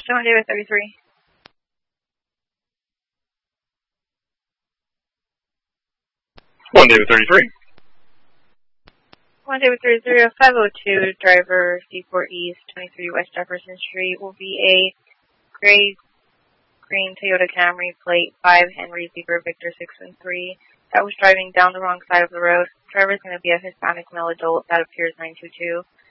One David 33. One David 33. 1 David 30, 502, driver C4 East, 23 West Jefferson Street, will be a gray-green Toyota Camry, plate 5 Henry Zebra Victor 613, that was driving down the wrong side of the road. Driver is going to be a Hispanic male adult that appears 922.